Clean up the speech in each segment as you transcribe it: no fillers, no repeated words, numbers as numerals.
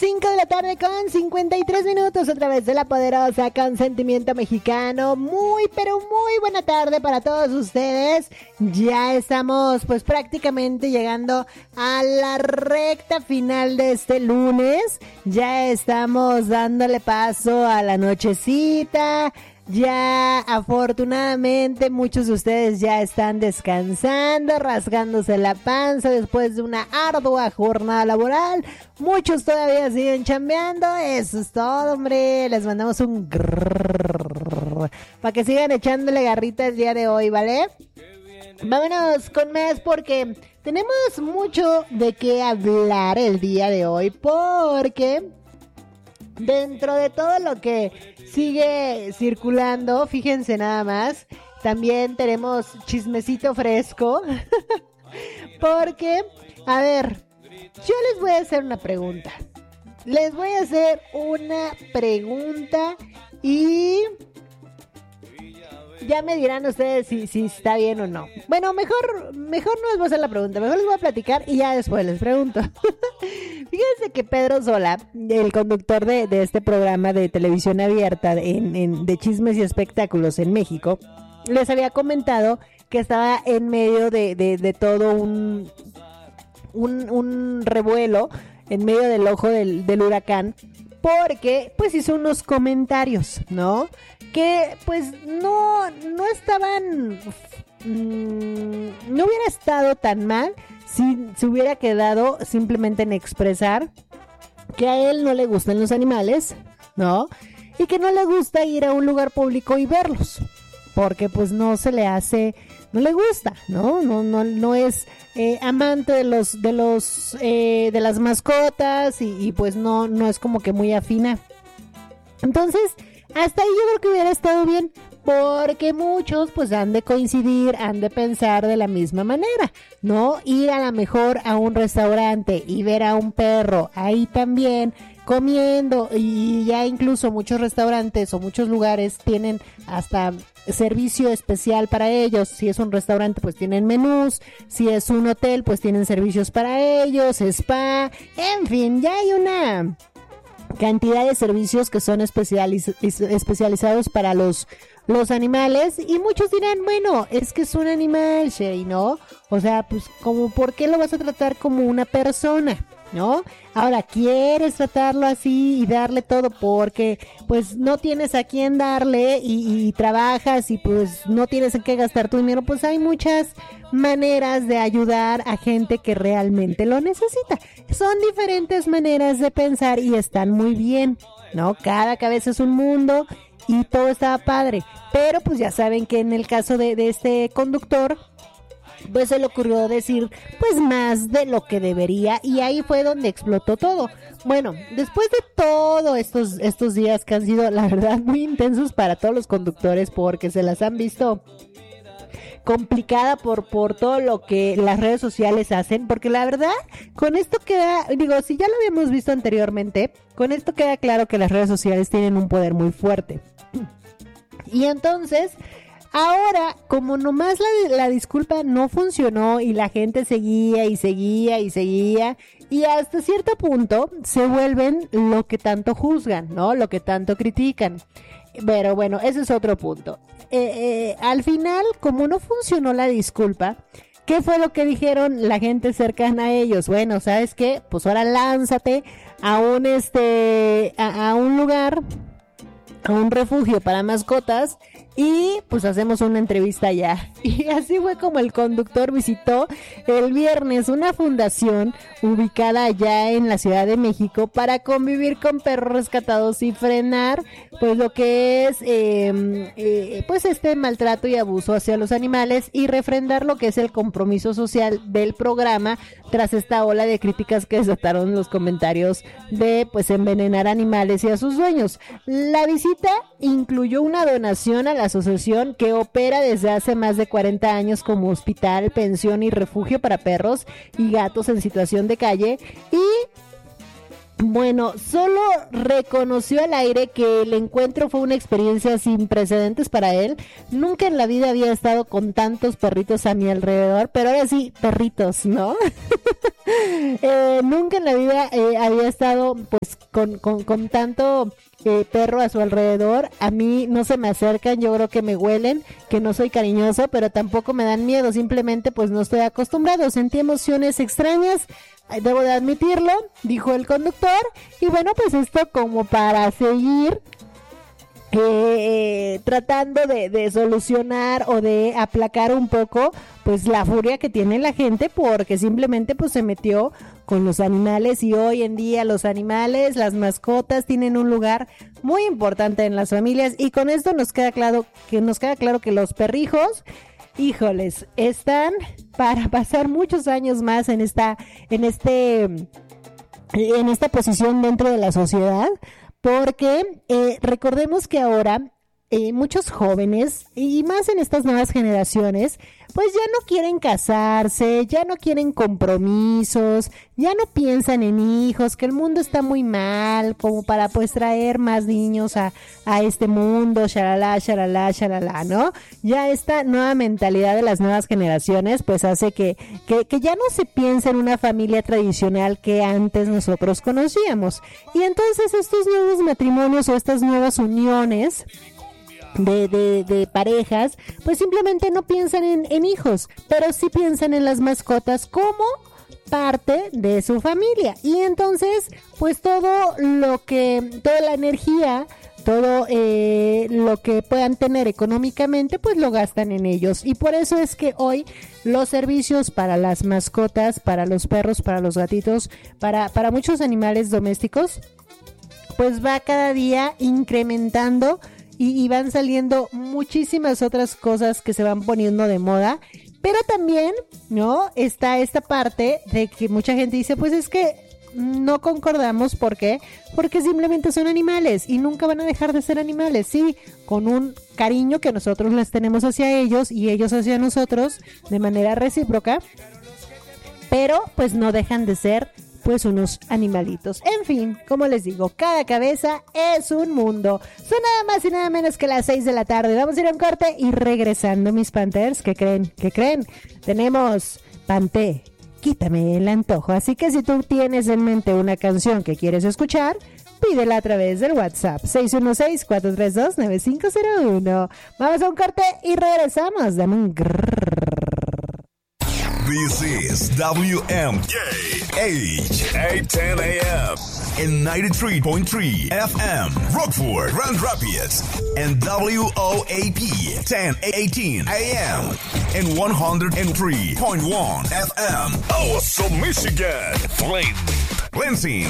5 de la tarde con 53 minutos a través de la poderosa Consentimiento Mexicano. Muy, pero muy buena tarde para todos ustedes. Ya estamos pues prácticamente llegando a la recta final de este lunes. Ya estamos dándole paso a la nochecita. Ya afortunadamente muchos de ustedes ya están descansando, rasgándose la panza después de una ardua jornada laboral. Muchos todavía siguen chambeando. Eso es todo, hombre. Les mandamos un grrrr para que sigan echándole garrita el día de hoy, ¿vale? Vámonos con más porque tenemos mucho de qué hablar el día de hoy, porque dentro de todo lo que sigue circulando, fíjense nada más, también tenemos chismecito fresco. Porque, a ver, yo les voy a hacer una pregunta. Y ya me dirán ustedes si está bien o no. Bueno, mejor no les voy a hacer la pregunta, mejor les voy a platicar y ya después les pregunto. Fíjense que Pedro Sola, el conductor de este programa de televisión abierta de chismes y espectáculos en México, les había comentado que estaba en medio de todo un revuelo, en medio del ojo del huracán, porque pues hizo unos comentarios, ¿no? Que pues no estaban, no hubiera estado tan mal si se hubiera quedado simplemente en expresar que a él no le gustan los animales, ¿no? Y que no le gusta ir a un lugar público y verlos, porque pues no se le hace, no le gusta, ¿no? No es amante de las mascotas y pues no es como que muy afina. Entonces, hasta ahí yo creo que hubiera estado bien, porque muchos pues han de coincidir, han de pensar de la misma manera, ¿no? Ir a lo mejor a un restaurante y ver a un perro ahí también comiendo, y ya incluso muchos restaurantes o muchos lugares tienen hasta servicio especial para ellos. Si es un restaurante pues tienen menús, si es un hotel pues tienen servicios para ellos, spa, en fin, ya hay una cantidad de servicios que son especializados para los animales, y muchos dirán, bueno, es que es un animal, Sherry, ¿no? O sea, pues como, ¿por qué lo vas a tratar como una persona? ¿No? Ahora, ¿quieres tratarlo así y darle todo porque pues no tienes a quién darle y trabajas y pues no tienes en qué gastar tu dinero? Pues hay muchas maneras de ayudar a gente que realmente lo necesita. Son diferentes maneras de pensar y están muy bien, ¿no? Cada cabeza es un mundo y todo estaba padre. Pero pues ya saben que en el caso de este conductor, pues se le ocurrió decir pues más de lo que debería, y ahí fue donde explotó todo. Bueno, después de todos estos días que han sido la verdad muy intensos para todos los conductores, porque se las han visto complicada por todo lo que las redes sociales hacen, porque la verdad con esto queda, digo, si ya lo habíamos visto anteriormente, con esto queda claro que las redes sociales tienen un poder muy fuerte. Y entonces ahora, como nomás la disculpa no funcionó y la gente seguía y hasta cierto punto se vuelven lo que tanto juzgan, ¿no? Lo que tanto critican. Pero bueno, ese es otro punto. Al final, como no funcionó la disculpa, ¿qué fue lo que dijeron la gente cercana a ellos? Bueno, ¿sabes qué? Pues ahora lánzate a un lugar, a un refugio para mascotas, y pues hacemos una entrevista allá. Y así fue como el conductor visitó el viernes una fundación ubicada allá en la Ciudad de México para convivir con perros rescatados y frenar pues lo que es pues este maltrato y abuso hacia los animales, y refrendar lo que es el compromiso social del programa tras esta ola de críticas que desataron los comentarios de pues envenenar animales y a sus dueños. La visita incluyó una donación a la asociación que opera desde hace más de 40 años como hospital, pensión y refugio para perros y gatos en situación de calle, y Bueno, solo reconoció al aire que el encuentro fue una experiencia sin precedentes para él. Nunca en la vida había estado con tantos perritos a mi alrededor, pero ahora sí, perritos, ¿no? Nunca en la vida había estado pues con tanto perro a su alrededor. A mí no se me acercan, yo creo que me huelen, que no soy cariñoso, pero tampoco me dan miedo, simplemente pues no estoy acostumbrado. Sentí emociones extrañas, debo de admitirlo, dijo el conductor. Y bueno, pues esto como para seguir tratando de solucionar o de aplacar un poco pues la furia que tiene la gente, porque simplemente pues se metió con los animales, y hoy en día los animales, las mascotas tienen un lugar muy importante en las familias. Y con esto nos queda claro que los perrijos, híjoles, están para pasar muchos años más en esta posición dentro de la sociedad, porque recordemos que ahora muchos jóvenes, y más en estas nuevas generaciones, pues ya no quieren casarse, ya no quieren compromisos, ya no piensan en hijos, que el mundo está muy mal como para pues traer más niños a este mundo, shalala, ¿no? Ya esta nueva mentalidad de las nuevas generaciones pues hace que ya no se piense en una familia tradicional que antes nosotros conocíamos. Y entonces estos nuevos matrimonios o estas nuevas uniones de parejas, pues simplemente no piensan en hijos, pero sí piensan en las mascotas como parte de su familia. Y entonces, pues toda la energía, todo lo que puedan tener económicamente, pues lo gastan en ellos. Y por eso es que hoy los servicios para las mascotas, para los perros, para los gatitos, para muchos animales domésticos, pues va cada día incrementando. Y van saliendo muchísimas otras cosas que se van poniendo de moda. Pero también, ¿no? Está esta parte de que mucha gente dice, pues es que no concordamos. ¿Por qué? Porque simplemente son animales y nunca van a dejar de ser animales. Sí, con un cariño que nosotros les tenemos hacia ellos y ellos hacia nosotros de manera recíproca. Pero pues no dejan de ser pues unos animalitos. En fin, como les digo, cada cabeza es un mundo. Son nada más y nada menos que las 6 de la tarde. Vamos a ir a un corte y regresando, mis Panthers, ¿qué creen? Tenemos Panté, quítame el antojo. Así que si tú tienes en mente una canción que quieres escuchar, pídela a través del WhatsApp 616-432-9501. Vamos a un corte y regresamos. Dame un grrr. This is WMKH 810 AM and 93.3 FM Rockford, Grand Rapids, and WOAP 1018 AM and 103.1 FM Awesome, Michigan, Flint, Lansing,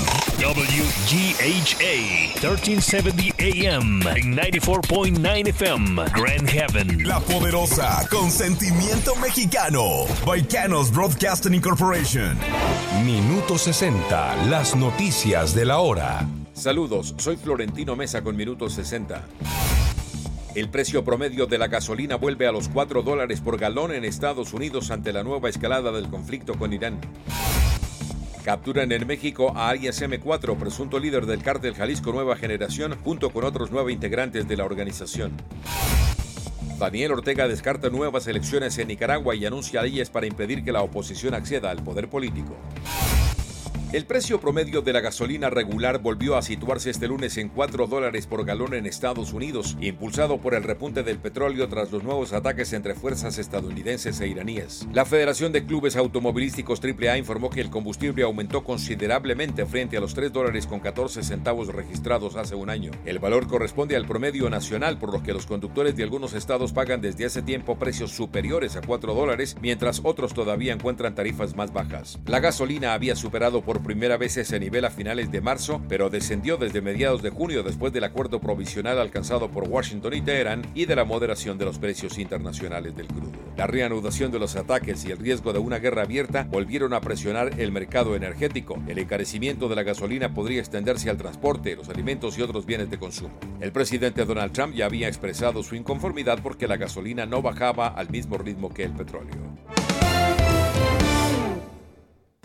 WGHA 1370 AM and 94.9 FM Grand Haven, La Poderosa con sentimiento mexicano, Baicanos Broadcasting Incorporation. Minuto 60, las noticias de la hora. Saludos, soy Florentino Mesa con Minuto 60. El precio promedio de la gasolina vuelve a los $4 por galón en Estados Unidos ante la nueva escalada del conflicto con Irán. Capturan en México a alias M4, presunto líder del cártel Jalisco Nueva Generación, junto con otros 9 integrantes de la organización. Daniel Ortega descarta nuevas elecciones en Nicaragua y anuncia leyes para impedir que la oposición acceda al poder político. El precio promedio de la gasolina regular volvió a situarse este lunes en $4 por galón en Estados Unidos, impulsado por el repunte del petróleo tras los nuevos ataques entre fuerzas estadounidenses e iraníes. La Federación de Clubes Automovilísticos AAA informó que el combustible aumentó considerablemente frente a los $3.14 registrados hace un año. El valor corresponde al promedio nacional, por lo que los conductores de algunos estados pagan desde hace tiempo precios superiores a $4, mientras otros todavía encuentran tarifas más bajas. La gasolina había superado por primera vez ese nivel a finales de marzo, pero descendió desde mediados de junio después del acuerdo provisional alcanzado por Washington y Teherán y de la moderación de los precios internacionales del crudo. La reanudación de los ataques y el riesgo de una guerra abierta volvieron a presionar el mercado energético. El encarecimiento de la gasolina podría extenderse al transporte, los alimentos y otros bienes de consumo. El presidente Donald Trump ya había expresado su inconformidad porque la gasolina no bajaba al mismo ritmo que el petróleo.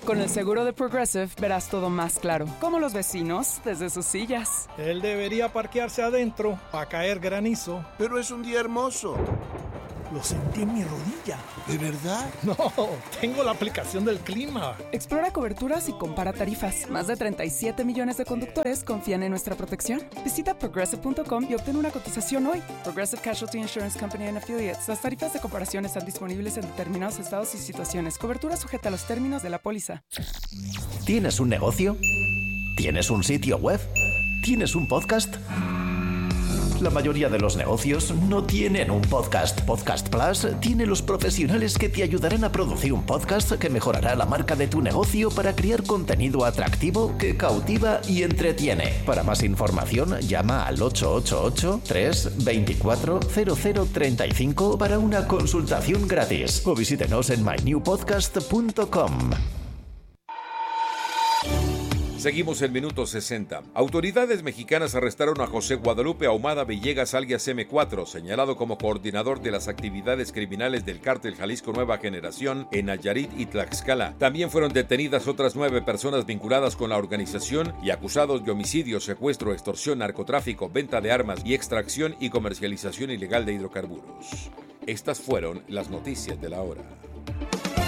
Con el seguro de Progressive verás todo más claro, como los vecinos desde sus sillas. Él debería parquearse adentro para caer granizo. Pero es un día hermoso. Lo sentí en mi rodilla. ¿De verdad? No, tengo la aplicación del clima. Explora coberturas y compara tarifas. Más de 37 millones de conductores confían en nuestra protección. Visita Progressive.com y obtén una cotización hoy. Progressive Casualty Insurance Company and Affiliates. Las tarifas de comparación están disponibles en determinados estados y situaciones. Cobertura sujeta a los términos de la póliza. ¿Tienes un negocio? ¿Tienes un sitio web? ¿Tienes un podcast? La mayoría de los negocios no tienen un podcast. Podcast Plus tiene los profesionales que te ayudarán a producir un podcast que mejorará la marca de tu negocio para crear contenido atractivo que cautiva y entretiene. Para más información, llama al 888-324-0035 para una consultación gratis o visítenos en mynewpodcast.com. Seguimos el minuto 60. Autoridades mexicanas arrestaron a José Guadalupe Ahumada Villegas alias M4, señalado como coordinador de las actividades criminales del cártel Jalisco Nueva Generación en Nayarit y Tlaxcala. También fueron detenidas otras 9 personas vinculadas con la organización y acusados de homicidio, secuestro, extorsión, narcotráfico, venta de armas y extracción y comercialización ilegal de hidrocarburos. Estas fueron las noticias de la hora.